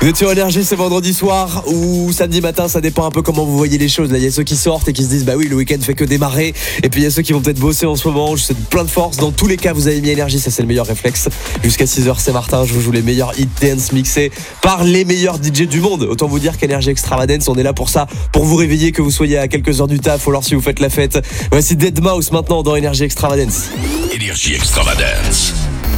Vous êtes sur Énergie, c'est vendredi soir ou samedi matin, ça dépend un peu comment vous voyez les choses. Là, il y a ceux qui sortent et qui se disent bah oui, le week-end fait que démarrer. Et puis il y a ceux qui vont peut-être bosser en ce moment. Je vous souhaite plein de force. Dans tous les cas, vous avez mis Énergie, ça c'est le meilleur réflexe. Jusqu'à 6h, c'est Martin. Je vous joue les meilleurs hits dance mixés par les meilleurs DJ du monde. Autant vous dire qu'Énergie Extravagance, on est là pour ça, pour vous réveiller, que vous soyez à quelques heures du taf ou alors si vous faites la fête. Voici Deadmau5 maintenant dans Énergie Extravagance. Énergie Extravagance.